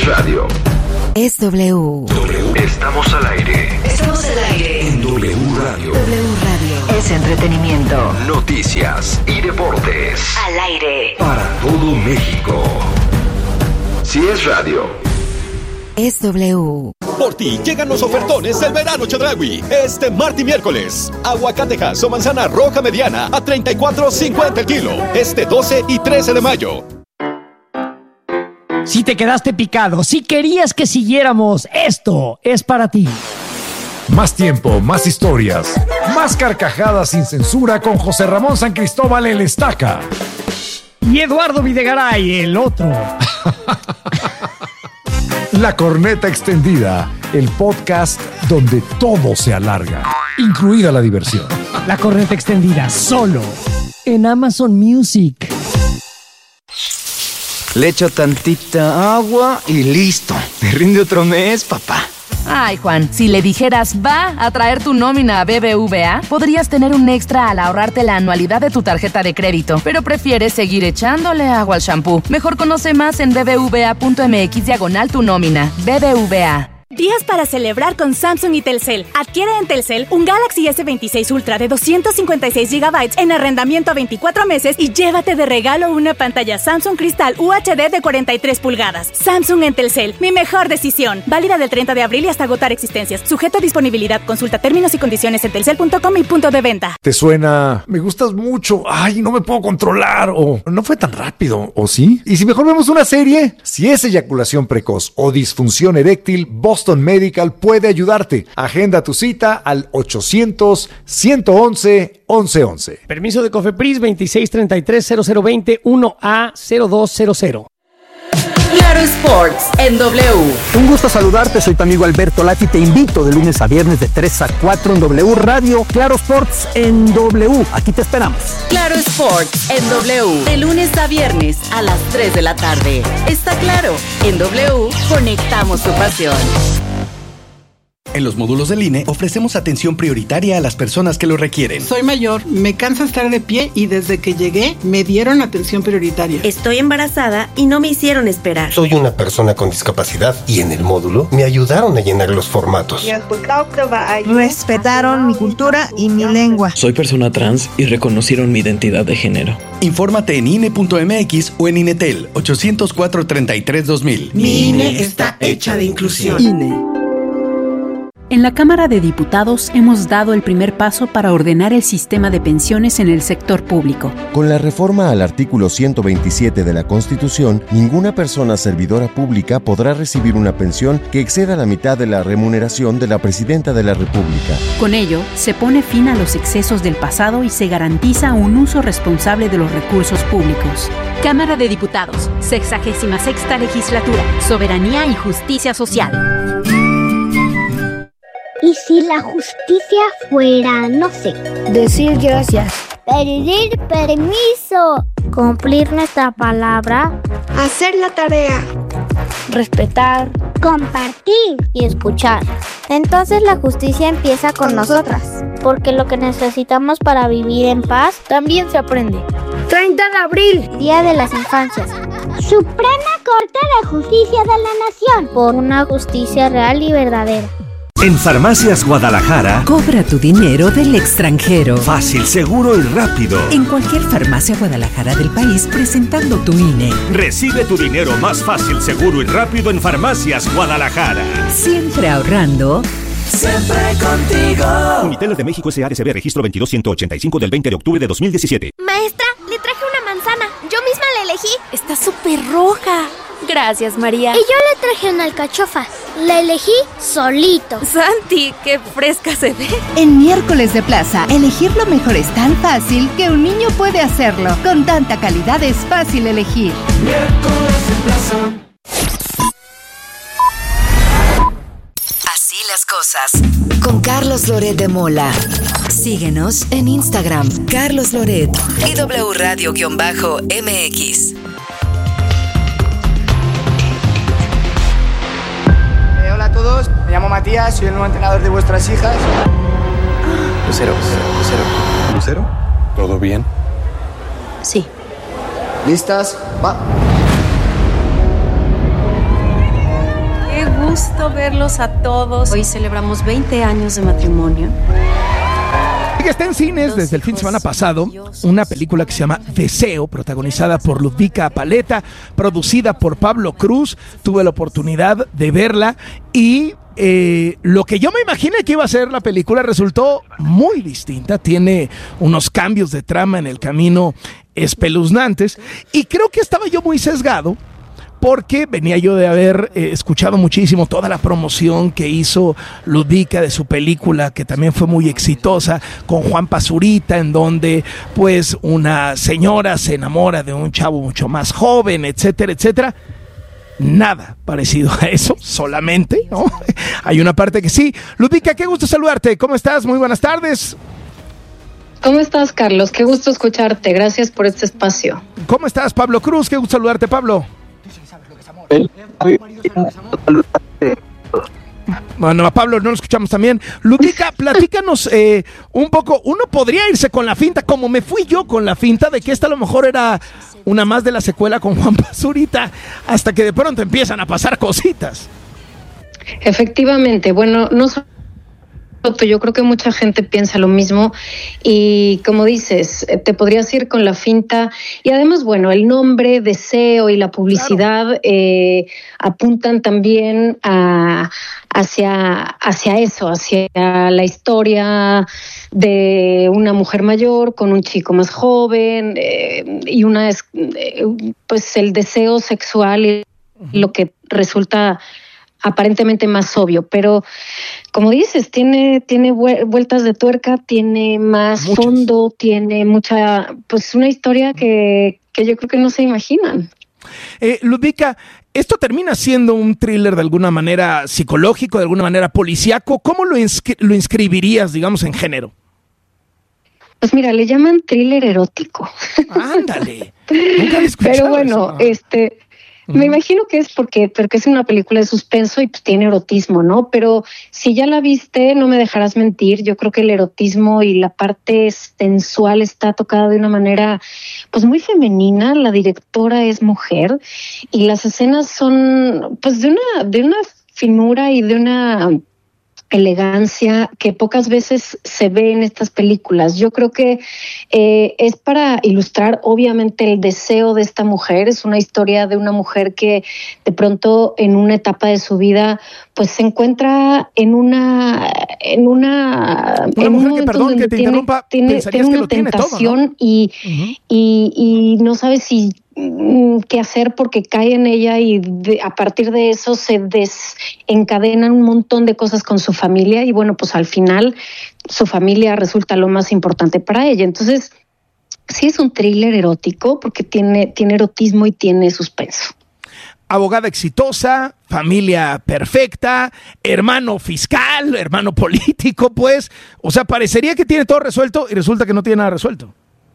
radio. Es W. Estamos al aire. Estamos al aire. En W Radio. W Radio. Es entretenimiento. Noticias y deportes. Al aire. Para todo México. Si es radio. Es W. Por ti llegan los ofertones del verano Chedraui. Este martes y miércoles. Aguacatejas o manzana roja mediana a $34.50 el kilo. Este 12 y 13 de mayo. Si te quedaste picado, si querías que siguiéramos, esto es para ti. Más tiempo, más historias, más carcajadas sin censura con José Ramón San Cristóbal el Estaca. Y Eduardo Videgaray, el otro. La Corneta Extendida, el podcast donde todo se alarga, incluida la diversión. La Corneta Extendida, solo en Amazon Music. Le echo tantita agua y listo. Me rinde otro mes, papá. Ay, Juan, si le dijeras va a traer tu nómina a BBVA, podrías tener un extra al ahorrarte la anualidad de tu tarjeta de crédito, pero prefieres seguir echándole agua al shampoo. Mejor conoce más en bbva.mx/tu nómina. BBVA. Días para celebrar con Samsung y Telcel. Adquiere en Telcel un Galaxy S26 Ultra de 256 GB en arrendamiento a 24 meses y llévate de regalo una pantalla Samsung Cristal UHD de 43 pulgadas. Samsung en Telcel, mi mejor decisión. Válida del 30 de abril y hasta agotar existencias. Sujeto a disponibilidad. Consulta términos y condiciones en telcel.com y punto de venta. ¿Te suena? Me gustas mucho. Ay, no me puedo controlar. O no fue tan rápido. ¿O sí? ¿Y si mejor vemos una serie? Si es eyaculación precoz o disfunción eréctil, Boston Medical puede ayudarte. Agenda tu cita al 800-111-1111. Permiso de Cofepris 2633-0020 1A0200. Claro Sports en W. Un gusto saludarte, soy tu amigo Alberto Lati. Te invito de lunes a viernes de 3 a 4 en W Radio. Claro Sports en W. Aquí te esperamos. Claro Sports en W. De lunes a viernes a las 3 de la tarde. Está claro, en W conectamos tu pasión. En los módulos del INE ofrecemos atención prioritaria a las personas que lo requieren. Soy mayor, me cansa estar de pie y desde que llegué me dieron atención prioritaria. Estoy embarazada y no me hicieron esperar. Soy una persona con discapacidad y en el módulo me ayudaron a llenar los formatos. Respetaron mi cultura y mi lengua. Soy persona trans y reconocieron mi identidad de género. Infórmate en INE.mx o en INETEL 804-33-2000. Mi INE está hecha de inclusión. INE. En la Cámara de Diputados hemos dado el primer paso para ordenar el sistema de pensiones en el sector público. Con la reforma al artículo 127 de la Constitución, ninguna persona servidora pública podrá recibir una pensión que exceda la mitad de la remuneración de la Presidenta de la República. Con ello, se pone fin a los excesos del pasado y se garantiza un uso responsable de los recursos públicos. Cámara de Diputados, 66ª Legislatura, Soberanía y Justicia Social. ¿Y si la justicia fuera, no sé, decir gracias, pedir permiso, cumplir nuestra palabra, hacer la tarea, respetar, compartir y escuchar? Entonces la justicia empieza con nosotras, porque lo que necesitamos para vivir en paz también se aprende. 30 de abril, Día de las Infancias. Suprema Corte de Justicia de la Nación, por una justicia real y verdadera. En Farmacias Guadalajara, Cobra tu dinero del extranjero. Fácil, seguro y rápido. En cualquier farmacia Guadalajara del país, presentando tu INE. Recibe tu dinero más fácil, seguro y rápido en Farmacias Guadalajara. Siempre ahorrando. Siempre contigo. Unitel de México S.A.D.C.B. Registro 22185 del 20 de octubre de 2017. Maestra, le traje una manzana. Yo misma la elegí. Está súper roja. Gracias, María. Y yo le traje una alcachofa. La elegí solito. Santi, qué fresca se ve. En Miércoles de Plaza, elegir lo mejor es tan fácil que un niño puede hacerlo. Con tanta calidad es fácil elegir. Miércoles de Plaza. Así las cosas. Con Carlos Loret de Mola. Síguenos en Instagram, Carlos Loret y W Radio-MX. Hola a todos, me llamo Matías, soy el nuevo entrenador de vuestras hijas. Lucero. ¿Lucero? ¿Todo bien? Sí. ¿Listas? Va. gusto verlos a todos. Hoy celebramos 20 años de matrimonio. Que está en cines desde el fin de semana pasado una película que se llama Deseo, protagonizada por Ludvika Paleta, producida por Pablo Cruz. Tuve la oportunidad de verla y lo que yo me imaginé que iba a ser la película resultó muy distinta. Tiene unos cambios de trama en el camino espeluznantes y creo que estaba yo muy sesgado porque venía yo de haber escuchado muchísimo toda la promoción que hizo Ludvika de su película, que también fue muy exitosa, con Juan Pazurita, en donde pues una señora se enamora de un chavo mucho más joven, etcétera, etcétera. Nada parecido a eso, solamente, ¿no? Hay una parte que sí. Ludvika, qué gusto saludarte. ¿Cómo estás? Muy buenas tardes. ¿Cómo estás, Carlos? Qué gusto escucharte. Gracias por este espacio. ¿Cómo estás, Pablo Cruz? Qué gusto saludarte, Pablo. Bueno, a Pablo no lo escuchamos también. Ludvika, platícanos un poco. Uno podría irse con la finta, como me fui yo con la finta, de que esta a lo mejor era una más de la secuela con Juan Pazurita, hasta que de pronto empiezan a pasar cositas. Efectivamente, bueno, no solo yo creo que mucha gente piensa lo mismo y como dices, te podrías ir con la finta y además, bueno, el nombre, Deseo y la publicidad apuntan también hacia eso, hacia la historia de una mujer mayor con un chico más joven y pues el deseo sexual y lo que resulta aparentemente más obvio, pero como dices, tiene vueltas de tuerca, tiene más fondo, tiene mucha, pues una historia que yo creo que no se imaginan. Ludvika, esto termina siendo un thriller de alguna manera psicológico, de alguna manera policíaco. ¿Cómo lo inscribirías, digamos, en género? Pues mira, le llaman thriller erótico. Ándale. Nunca había escuchado pero bueno, eso. Me imagino que es porque es una película de suspenso y pues tiene erotismo, ¿no? Pero si ya la viste, no me dejarás mentir, yo creo que el erotismo y la parte sensual está tocada de una manera pues muy femenina. La directora es mujer y las escenas son pues de una finura y de una elegancia que pocas veces se ve en estas películas. Yo creo que es para ilustrar obviamente el deseo de esta mujer. Es una historia de una mujer que de pronto en una etapa de su vida pues se encuentra en una mujer que, perdón que te interrumpa, tiene una tentación todo, ¿no? y no sabe si qué hacer porque cae en ella y a partir de eso se desencadenan un montón de cosas con su familia y bueno, pues al final su familia resulta lo más importante para ella. Entonces, sí es un thriller erótico porque tiene erotismo y tiene suspenso. Abogada exitosa, familia perfecta, hermano fiscal, hermano político, pues, o sea, parecería que tiene todo resuelto y resulta que no tiene nada resuelto.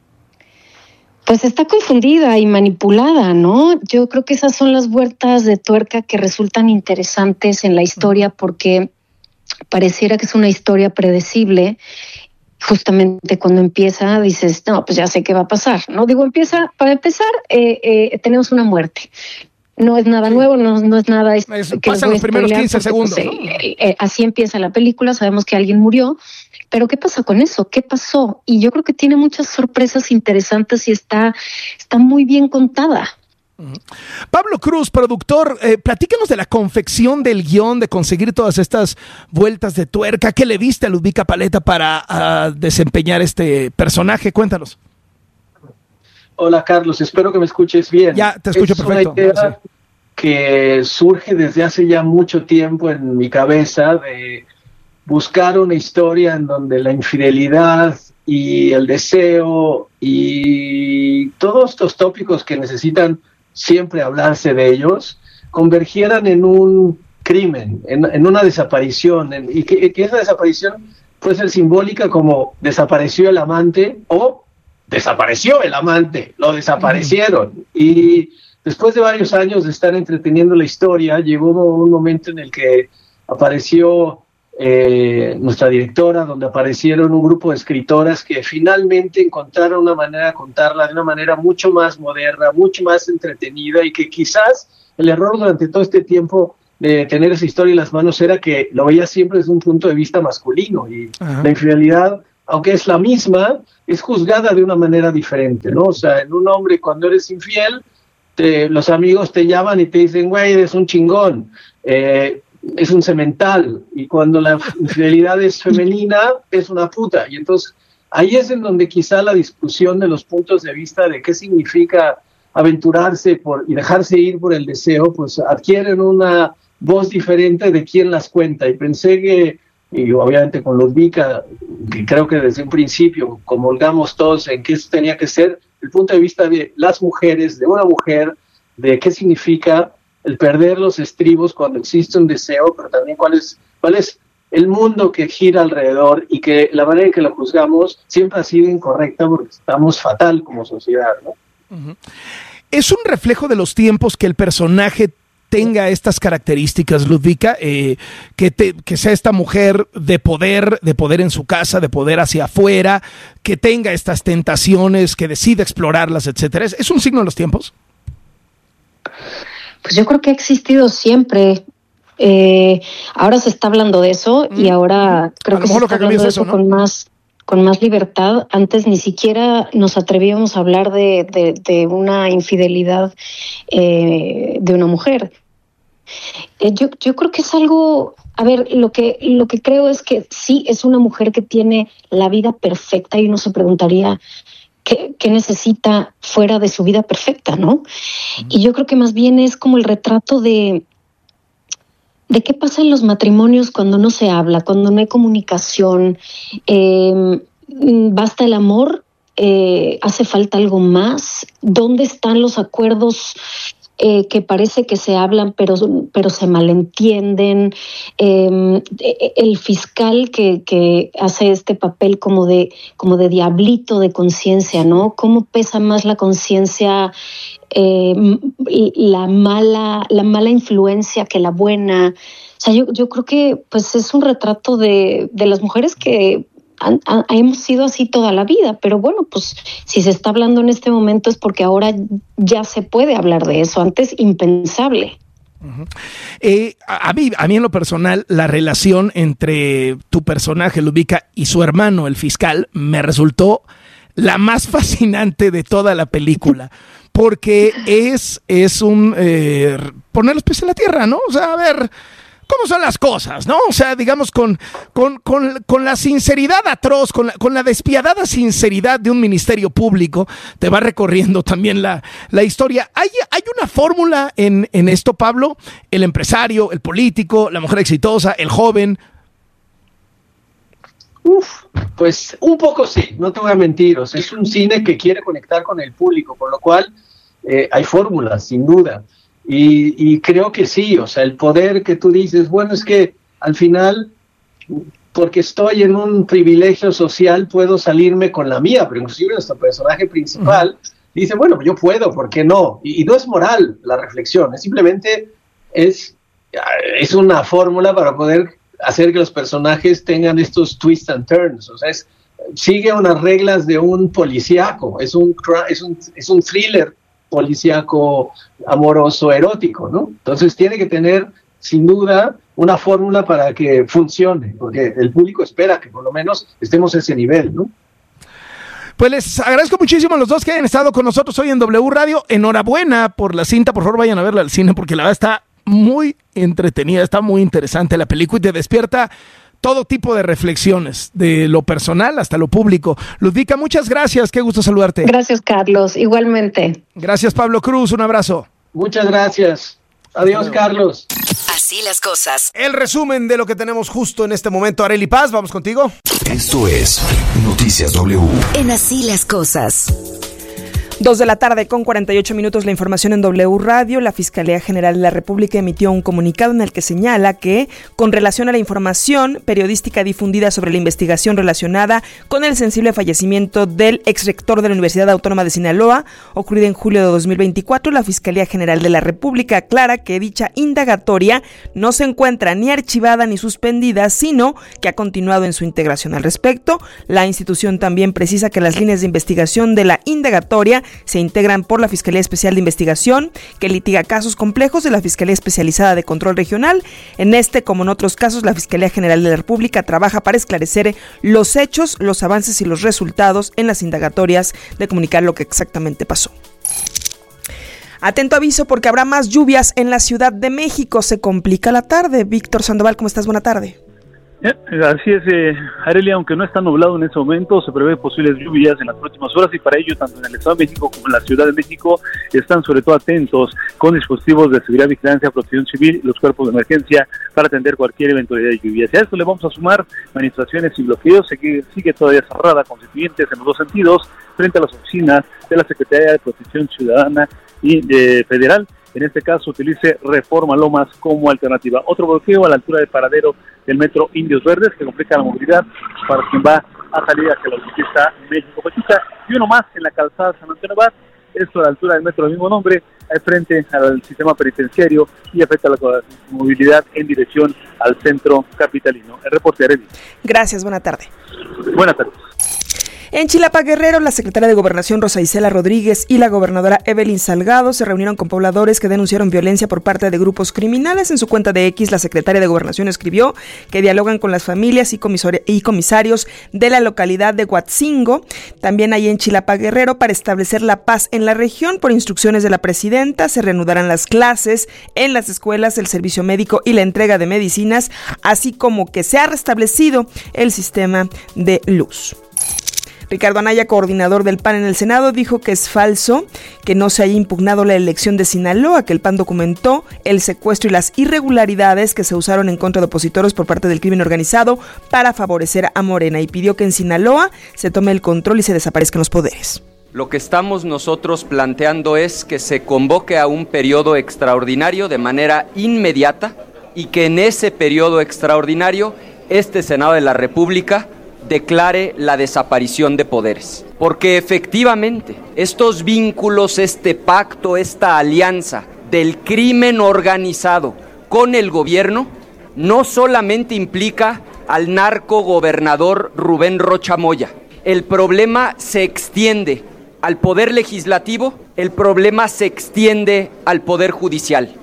Pues está confundida y manipulada, ¿no? Yo creo que esas son las vueltas de tuerca que resultan interesantes en la historia porque pareciera que es una historia predecible. Justamente cuando empieza dices, no, pues ya sé qué va a pasar, ¿no? Para empezar, tenemos una muerte. No es nada nuevo, no es nada... Pasan los primeros 15 segundos. Pues, así empieza la película, sabemos que alguien murió, pero ¿qué pasa con eso? ¿Qué pasó? Y yo creo que tiene muchas sorpresas interesantes y está muy bien contada. Pablo Cruz, productor, platícanos de la confección del guión, de conseguir todas estas vueltas de tuerca. ¿Qué le viste a Ludvika Paleta para desempeñar este personaje? Cuéntanos. Hola Carlos, espero que me escuches bien. Ya, te escucho perfecto. Es una idea que surge desde hace ya mucho tiempo en mi cabeza de buscar una historia en donde la infidelidad y el deseo y todos estos tópicos que necesitan siempre hablarse de ellos convergieran en un crimen, en una desaparición, y que esa desaparición puede ser simbólica como desapareció el amante o desapareció el amante, lo desaparecieron. Y después de varios años de estar entreteniendo la historia, llegó un momento en el que apareció nuestra directora, donde aparecieron un grupo de escritoras que finalmente encontraron una manera de contarla de una manera mucho más moderna, mucho más entretenida, y que quizás el error durante todo este tiempo de tener esa historia en las manos era que lo veía siempre desde un punto de vista masculino, y la infidelidad, aunque es la misma, es juzgada de una manera diferente, ¿no? O sea, en un hombre, cuando eres infiel, los amigos te llaman y te dicen, güey, eres un chingón, es un semental, y cuando la infidelidad es femenina, es una puta. Y entonces ahí es en donde quizá la discusión de los puntos de vista de qué significa aventurarse y dejarse ir por el deseo, pues adquieren una voz diferente de quién las cuenta. Y pensé que, y obviamente con Ludvika, que creo que desde un principio comulgamos todos en que eso tenía que ser el punto de vista de las mujeres, de una mujer, de qué significa el perder los estribos cuando existe un deseo, pero también cuál es el mundo que gira alrededor, y que la manera en que lo juzgamos siempre ha sido incorrecta porque estamos fatal como sociedad, ¿no? Es un reflejo de los tiempos que el personaje tenga estas características, Ludvika, que sea esta mujer de poder en su casa, de poder hacia afuera, que tenga estas tentaciones, que decida explorarlas, etcétera. ¿Es un signo de los tiempos? Pues yo creo que ha existido siempre. Ahora se está hablando de eso, y ahora creo que se está hablando de eso, ¿no? con más libertad. Antes ni siquiera nos atrevíamos a hablar de una infidelidad de una mujer. Yo creo que es algo, a ver, lo que creo es que sí, es una mujer que tiene la vida perfecta, y uno se preguntaría qué necesita fuera de su vida perfecta, ¿no? Y yo creo que más bien es como el retrato de qué pasa en los matrimonios cuando no se habla, cuando no hay comunicación. ¿Basta el amor? ¿Hace falta algo más? ¿Dónde están los acuerdos que parece que se hablan pero se malentienden? El fiscal que hace este papel como de diablito de conciencia, ¿no? ¿Cómo pesa más la conciencia, la mala influencia que la buena? O sea, yo creo que pues es un retrato de las mujeres que hemos sido así toda la vida, pero bueno, pues si se está hablando en este momento es porque ahora ya se puede hablar de eso, antes impensable. Uh-huh. A mí en lo personal, la relación entre tu personaje, Ludvika, y su hermano, el fiscal, me resultó la más fascinante de toda la película, porque es un poner los pies en la tierra, ¿no? O sea, a ver cómo son las cosas, ¿no? O sea, digamos, con la sinceridad atroz, con la despiadada sinceridad de un ministerio público, te va recorriendo también la historia. ¿Hay una fórmula en esto, Pablo? El empresario, el político, la mujer exitosa, el joven. Pues un poco sí, no te voy a mentir. O sea, es un cine que quiere conectar con el público, por lo cual hay fórmulas, sin duda. Y creo que sí, o sea, el poder que tú dices, bueno, es que al final, porque estoy en un privilegio social, puedo salirme con la mía, pero inclusive nuestro personaje principal dice, bueno, yo puedo, ¿por qué no? Y no es moral la reflexión, es simplemente es una fórmula para poder hacer que los personajes tengan estos twists and turns, o sea, sigue unas reglas de un policíaco, es un thriller policíaco, amoroso, erótico, ¿no? Entonces tiene que tener, sin duda, una fórmula para que funcione, porque el público espera que por lo menos estemos a ese nivel, ¿no? Pues les agradezco muchísimo a los dos que hayan estado con nosotros hoy en W Radio. Enhorabuena por la cinta, por favor vayan a verla al cine, porque la verdad está muy entretenida, está muy interesante la película y te despierta todo tipo de reflexiones, de lo personal hasta lo público. Ludvika, muchas gracias, qué gusto saludarte. Gracias, Carlos, igualmente. Gracias, Pablo Cruz, un abrazo. Muchas gracias. Adiós, Carlos. Así las cosas. El resumen de lo que tenemos justo en este momento. Arely Paz, vamos contigo. Esto es Noticias W. En Así las cosas. 2:48 p.m. la información en W Radio. La Fiscalía General de la República emitió un comunicado en el que señala que, con relación a la información periodística difundida sobre la investigación relacionada con el sensible fallecimiento del exrector de la Universidad Autónoma de Sinaloa, ocurrido en julio de 2024, la Fiscalía General de la República aclara que dicha indagatoria no se encuentra ni archivada ni suspendida, sino que ha continuado en su integración. Al respecto, la institución también precisa que las líneas de investigación de la indagatoria se integran por la Fiscalía Especial de Investigación, que litiga casos complejos de la Fiscalía Especializada de Control Regional. En este, como en otros casos, la Fiscalía General de la República trabaja para esclarecer los hechos, los avances y los resultados en las indagatorias de comunicar lo que exactamente pasó. Atento aviso porque habrá más lluvias en la Ciudad de México. Se complica la tarde. Víctor Sandoval, ¿cómo estás? Buena tarde. Así es, Arelia, aunque no está nublado en este momento, se prevé posibles lluvias en las próximas horas y para ello, tanto en el Estado de México como en la Ciudad de México, están sobre todo atentos con dispositivos de seguridad, vigilancia, protección civil y los cuerpos de emergencia para atender cualquier eventualidad de lluvias. Y a esto le vamos a sumar manifestaciones y bloqueos, sigue todavía cerrada constituyentes en los dos sentidos, frente a las oficinas de la Secretaría de Protección Ciudadana y federal. En este caso utilice Reforma Lomas como alternativa. Otro bloqueo a la altura del paradero del metro Indios Verdes que complica la movilidad para quien va a salir hacia la autopista México-Pachuca, y uno más en la calzada San Antonio Abad, esto a la altura del metro del mismo nombre, frente al sistema penitenciario y afecta la movilidad en dirección al centro capitalino. El reporte de Arely. Gracias, buena tarde. Buenas tardes. En Chilapa, Guerrero, la secretaria de Gobernación Rosa Isela Rodríguez y la gobernadora Evelyn Salgado se reunieron con pobladores que denunciaron violencia por parte de grupos criminales. En su cuenta de X, la secretaria de Gobernación escribió que dialogan con las familias y comisarios de la localidad de Huatzingo, también ahí en Chilapa, Guerrero, para establecer la paz en la región. Por instrucciones de la presidenta, se reanudarán las clases en las escuelas, el servicio médico y la entrega de medicinas, así como que se ha restablecido el sistema de luz. Ricardo Anaya, coordinador del PAN en el Senado, dijo que es falso que no se haya impugnado la elección de Sinaloa, que el PAN documentó el secuestro y las irregularidades que se usaron en contra de opositores por parte del crimen organizado para favorecer a Morena, y pidió que en Sinaloa se tome el control y se desaparezcan los poderes. Lo que estamos nosotros planteando es que se convoque a un periodo extraordinario de manera inmediata y que en ese periodo extraordinario este Senado de la República declare la desaparición de poderes. Porque efectivamente, estos vínculos, este pacto, esta alianza del crimen organizado con el gobierno, no solamente implica al narcogobernador Rubén Rocha Moya. El problema se extiende al poder legislativo, el problema se extiende al poder judicial.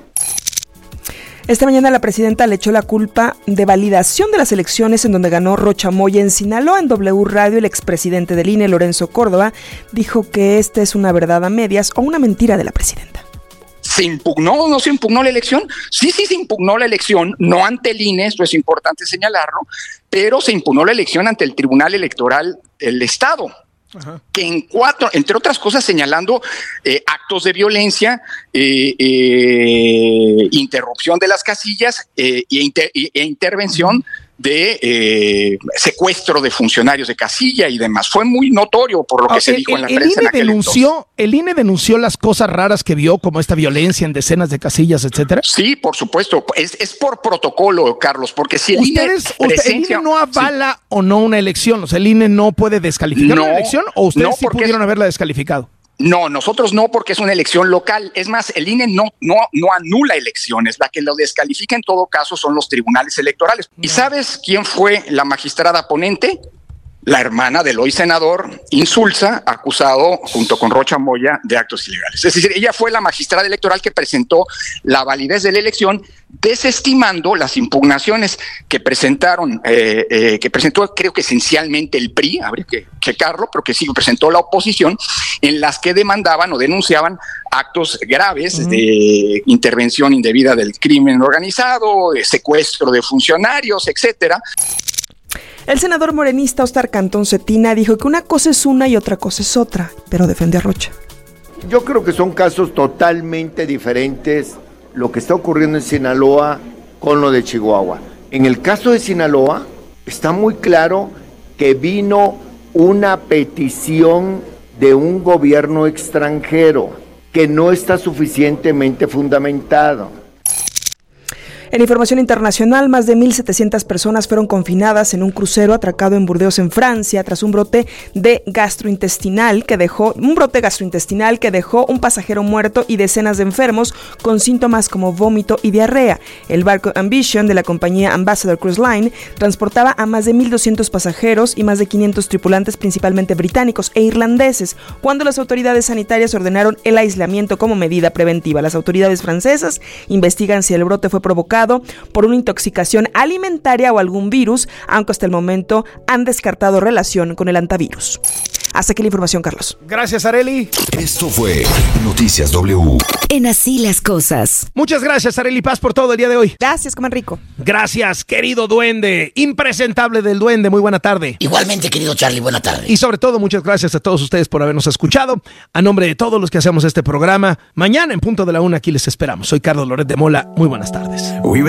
Esta mañana la presidenta le echó la culpa de validación de las elecciones en donde ganó Rocha Moya en Sinaloa. En W Radio, el expresidente del INE, Lorenzo Córdoba, dijo que esta es una verdad a medias o una mentira de la presidenta. ¿Se impugnó o no se impugnó la elección? Sí, se impugnó la elección, no ante el INE, esto es importante señalarlo, pero se impugnó la elección ante el Tribunal Electoral del Estado. Ajá. Que entre otras cosas, señalando actos de violencia, interrupción de las casillas e intervención de secuestro de funcionarios de casilla y demás. Fue muy notorio por lo que se dijo en la prensa. ¿El INE denunció las cosas raras que vio, como esta violencia en decenas de casillas, etcétera? Sí, por supuesto. Es por protocolo, Carlos, porque si el INE no avala o no una elección, o sea, el INE no puede descalificar una elección, o ustedes sí pudieron haberla descalificado. No, nosotros no, porque es una elección local. Es más, el INE no anula elecciones. La que lo descalifica en todo caso son los tribunales electorales. ¿Y sabes quién fue la magistrada ponente? La hermana del hoy senador Insulza, acusado junto con Rocha Moya de actos ilegales. Es decir, ella fue la magistrada electoral que presentó la validez de la elección, desestimando las impugnaciones que presentó creo que esencialmente el PRI, habría que checarlo, pero que sí presentó la oposición, en las que demandaban o denunciaban actos graves de intervención indebida del crimen organizado, de secuestro de funcionarios, etcétera. El senador morenista Óscar Cantón Cetina dijo que una cosa es una y otra cosa es otra, pero defendió a Rocha. Yo creo que son casos totalmente diferentes lo que está ocurriendo en Sinaloa con lo de Chihuahua. En el caso de Sinaloa está muy claro que vino una petición de un gobierno extranjero que no está suficientemente fundamentado. En información internacional, más de 1.700 personas fueron confinadas en un crucero atracado en Burdeos, en Francia, tras un brote gastrointestinal que dejó un pasajero muerto y decenas de enfermos con síntomas como vómito y diarrea. El barco Ambition de la compañía Ambassador Cruise Line transportaba a más de 1.200 pasajeros y más de 500 tripulantes, principalmente británicos e irlandeses, cuando las autoridades sanitarias ordenaron el aislamiento como medida preventiva. Las autoridades francesas investigan si el brote fue provocado por una intoxicación alimentaria o algún virus, aunque hasta el momento han descartado relación con el antivirus. Hasta aquí la información, Carlos. Gracias, Arely. Esto fue Noticias W. En Así las Cosas. Muchas gracias, Arely Paz, por todo el día de hoy. Gracias, coman rico. Gracias, querido duende. Impresentable del duende, muy buena tarde. Igualmente, querido Charlie, buena tarde. Y sobre todo, muchas gracias a todos ustedes por habernos escuchado. A nombre de todos los que hacemos este programa, mañana en punto de la 1 aquí les esperamos. Soy Carlos Loret de Mola. Muy buenas tardes.